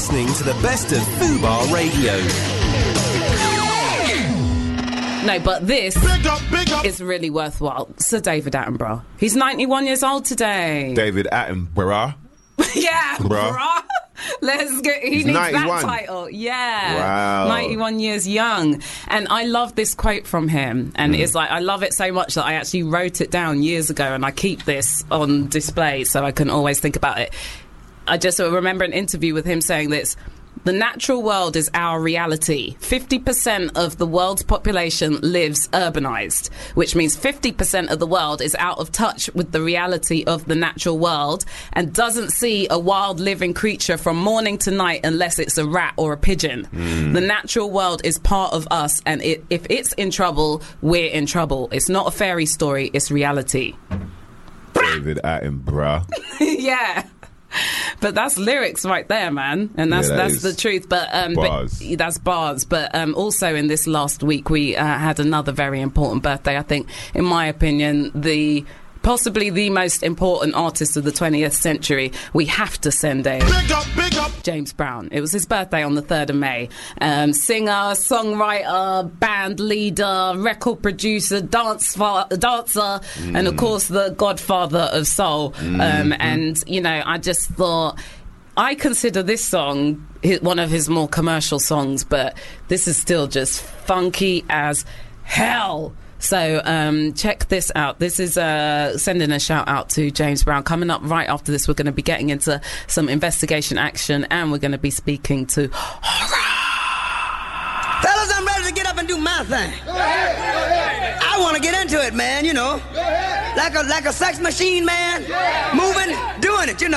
listening to the best of Fubar Radio. No, but this is really worthwhile. Sir David Attenborough. He's 91 years old today. David Attenborough. Yeah, bruh. Let's go. He needs 91. that title. Yeah. Wow. 91 years young. And I love this quote from him. And it's like, I love it so much that I actually wrote it down years ago, and I keep this on display so I can always think about it. I just remember an interview with him saying this: the natural world is our reality. 50% of the world's population lives urbanized, which means 50% of the world is out of touch with the reality of the natural world and doesn't see a wild living creature from morning to night unless it's a rat or a pigeon. The natural world is part of us, and if it's in trouble, we're in trouble. It's not a fairy story, it's reality. David Attenborough. Yeah. But that's lyrics right there, man, and that's the truth. But bars. But that's bars. But also in this last week, we had another very important birthday. I think, in my opinion, possibly the most important artist of the 20th century. We have to send a big up James Brown. It was his birthday on the 3rd of May. Singer, songwriter, band leader, record producer, dancer, and of course the godfather of soul. And you know, I just thought, I consider this song one of his more commercial songs, but this is still just funky as hell. So check this out. This is sending a shout out to James Brown. Coming up right after this, we're going to be getting into some investigation action, and we're going to be speaking to horror. Fellas, I'm ready to get up and do my thing. Go ahead. I want to get into it, man, you know. Like a sex machine, man. Moving, doing it, you know.